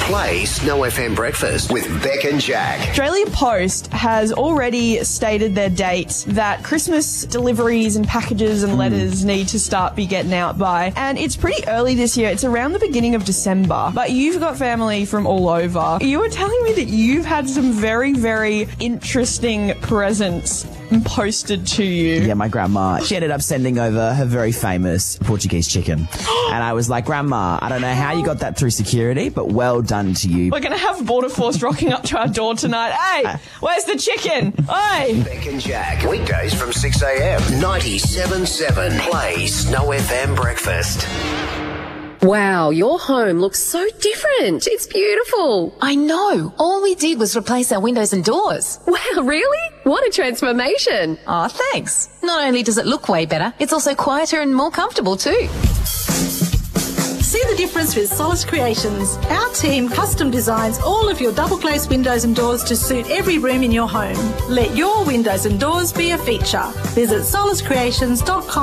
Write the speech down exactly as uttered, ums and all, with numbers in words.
Play Snow F M Breakfast with Beck and Jack. Australia Post has already stated their date that Christmas deliveries and packages and letters mm. need to start be getting out by. And it's pretty early this year. It's around the beginning of December. But you've got family from all over. You were telling me that you've had some very, very interesting presents posted to you. Yeah, my grandma, she ended up sending over her very famous Portuguese chicken. And I was like, Grandma, I don't know how you got that through security, but well done to you. We're going to have Border Force rocking up to our door tonight. Hey, where's the chicken? Hey! Beck and Jack, weekdays from six a.m. ninety-seven point seven Play Snow F M Breakfast. Wow, your home looks so different. It's beautiful. I know. All we did was replace our windows and doors. Wow, really? What a transformation. Oh, thanks. Not only does it look way better, it's also quieter and more comfortable too. See the difference with Solace Creations. Our team custom designs all of your double glazed windows and doors to suit every room in your home. Let your windows and doors be a feature. Visit solace creations dot com.